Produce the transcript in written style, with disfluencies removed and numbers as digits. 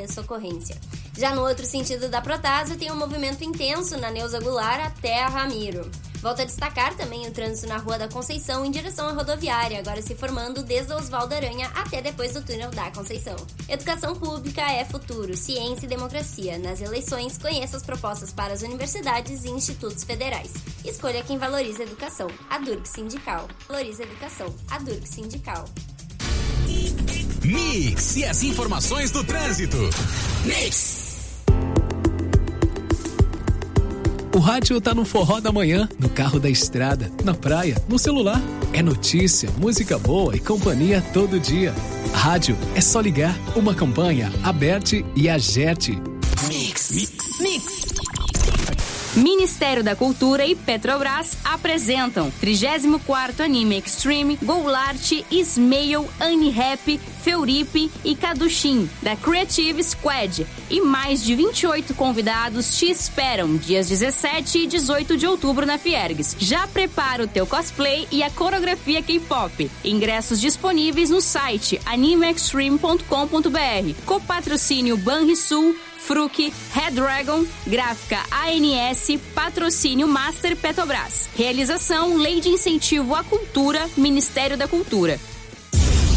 essa ocorrência. Já no outro sentido da Protásio, tem um movimento intenso na Neuza Goulart até a Ramiro. Volto a destacar também o trânsito na Rua da Conceição em direção à rodoviária, agora se formando desde a Oswaldo Aranha até depois do túnel da Conceição. Educação pública é futuro, ciência e democracia. Nas eleições, conheça as propostas para as universidades e institutos federais. Escolha quem valoriza a educação. A Durg Sindical. Valoriza a educação. A Durg Sindical. Mix e as informações do trânsito. Mix. O rádio tá no forró da manhã, no carro da estrada, na praia, no celular. É notícia, música boa e companhia todo dia. Rádio é só ligar. Uma campanha, Aberte e Agerte. Mix. Ministério da Cultura e Petrobras apresentam 34º Anime Extreme, Goulart, Ismael, Annie-Rap, Feuripe e Kadushim, da Creative Squad. E mais de 28 convidados te esperam dias 17 e 18 de outubro na Fiergues. Já prepara o teu cosplay e a coreografia K-pop. Ingressos disponíveis no site animeextreme.com.br. Copatrocínio Banrisul, Fruc, Red Dragon, Gráfica ANS, Patrocínio Master Petrobras. Realização Lei de Incentivo à Cultura, Ministério da Cultura.